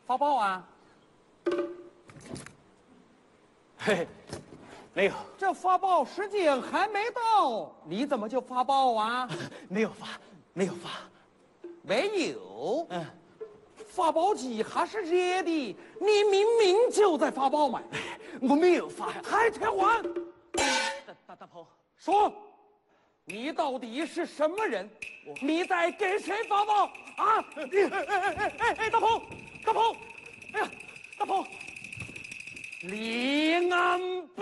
发报啊？ 嘿，没有， 这发报时间还没到，你怎么就发报啊？ 没有发，没有发。 没有。 嗯， 发报机还是热的，你明明就在发报嘛。 我没有发呀。 还扯谎！ 大鹏， 说，你到底是什么人？你在给谁发报啊？大鹏，大鹏，哎呀，大鹏，李安。